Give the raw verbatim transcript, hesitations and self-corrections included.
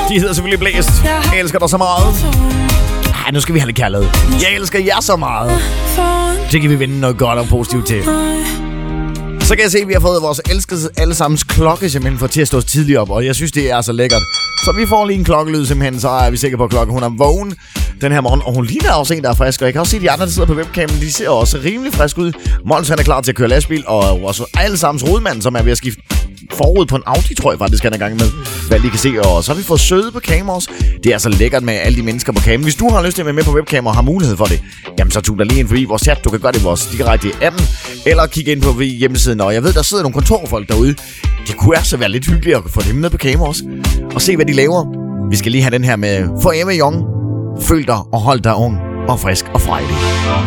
De hedder selvfølgelig Blæst. Jeg elsker dig så meget. Ej, nu skal vi have lidt kærlighed. Jeg elsker jer så meget. Det kan vi vende noget godt og positivt til. Så kan jeg se, at vi har fået vores elskede allesammens klokke simpelthen for til at stå tidligt op. Og jeg synes, det er så lækkert. Så vi får lige en klokkelyd simpelthen, så er vi sikre på, at klokken hun er vågen den her morgen. Og hun ligner også en, der er frisk. Og jeg kan også se, at de andre, der sidder på webcamen, de ser også rimelig frisk ud. Måns, han er klar til at køre lastbil. Og også allesammens rodmand, som er ved at skifte forud på en Audi, tror jeg faktisk, han er i gang med. Hvad I kan se. Og så har vi fået søde på kamera også. Det er så lækkert med alle de mennesker på kamera. Hvis du har lyst til at være med på webcam og har mulighed for det, jamen så tun dig lige ind forbi vores chat. Du kan gøre det i vores direkte appen. Eller kigge ind på hjemmesiden. Og jeg ved, der sidder nogle kontorfolk derude. Det kunne altså være lidt hyggeligt at få dem med på kamera også. Og se, hvad de laver. Vi skal lige have den her med Forever Young. Føl dig og hold dig ung og frisk og frejdig.